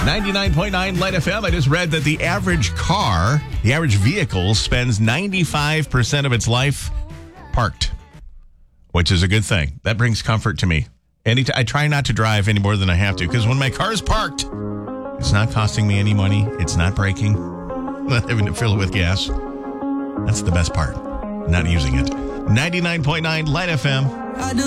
99.9 Light FM. I just read that the average vehicle spends 95% of its life parked, which is a good thing. That brings comfort to me. I try not to drive any more than I have to, because when my car's parked, it's not costing me any money. It's not breaking. I'm not having to fill it with gas. That's the best part. Not using it. 99.9 Light FM.